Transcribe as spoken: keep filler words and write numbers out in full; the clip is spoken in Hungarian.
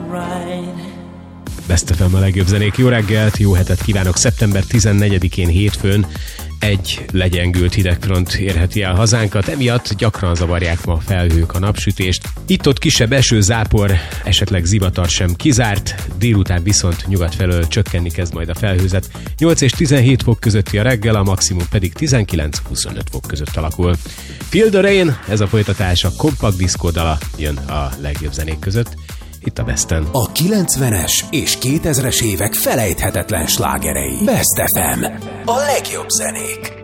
Best ef em a legjobb zenék. Jó reggelt, jó hetet kívánok! szeptember tizennegyedikén hétfőn egy legyengült hidegfront érheti el hazánkat, emiatt gyakran zavarják ma a felhők a napsütést. Itt-ott kisebb eső, zápor, esetleg zivatar sem kizárt, délután viszont nyugat felől csökkenni kezd majd a felhőzet. nyolc és tizenhét fok közötti a reggel, a maximum pedig tizenkilenc-huszonöt fok között alakul. Feel the Rain, ez a folytatás, a kompakt diszkó dala jön a legjobb zenék között. Itt a Besten. A kilencvenes és kétezres évek felejthetetlen slágerei. Best ef em. A legjobb zenék.